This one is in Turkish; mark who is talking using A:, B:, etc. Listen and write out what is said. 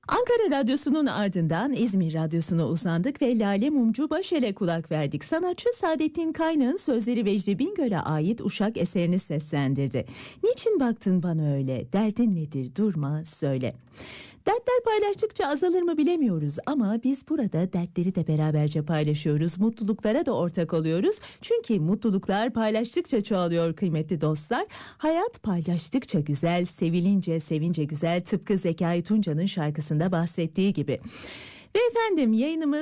A: Ankara Radyosu'nun ardından İzmir Radyosu'na uzandık ve Lale Mumcu Başel'e kulak verdik. Sanatçı Saadettin Kaynık'ın sözleri Vecdi Bingöl'e ait Uşak eserini seslendirdi. Niçin baktın bana öyle, derdin nedir durma söyle. Dertler paylaştıkça azalır mı bilemiyoruz ama biz burada dertleri de beraberce paylaşıyoruz. Mutluluklara da ortak oluyoruz. Çünkü mutluluklar paylaştıkça çoğalıyor kıymetli dostlar. Hayat paylaştıkça güzel, sevilince sevince güzel, tıpkı Zekai Tunca'nın şarkısında bahsettiği gibi. Ve efendim yayınımız